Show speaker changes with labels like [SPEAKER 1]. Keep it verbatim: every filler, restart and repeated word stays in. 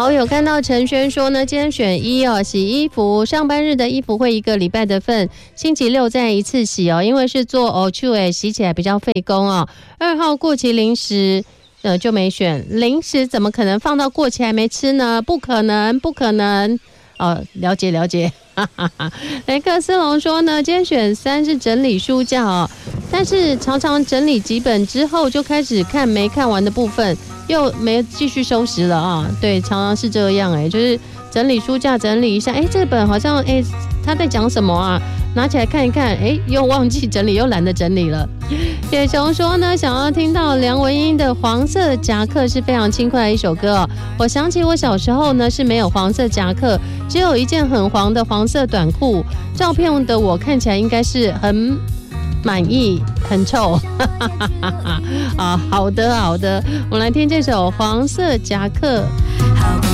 [SPEAKER 1] 好，有看到陈轩说呢，今天选一哦，洗衣服，上班日的衣服会一个礼拜的份，星期六再一次洗哦，因为是做哦去诶，洗起来比较费工哦。二号过期零食。呃，就没选零食，怎么可能放到过期还没吃呢？不可能，不可能。哦，了解了解。哈哈哈。雷克斯隆说呢，今天选三是整理书架哦，但是常常整理几本之后就开始看没看完的部分，又没继续收拾了啊。对，常常是这样哎、欸，就是整理书架整理一下，哎，这本好像哎他在讲什么啊？拿起来看一看，哎，又忘记整理，又懒得整理了。野熊说呢，想要听到梁文音的《黄色夹克》是非常轻快的一首歌哦。我想起我小时候呢是没有黄色夹克，只有一件很黄的黄色短裤。照片的我看起来应该是很满意，很臭。啊，好的好的，我们来听这首《黄色夹克》。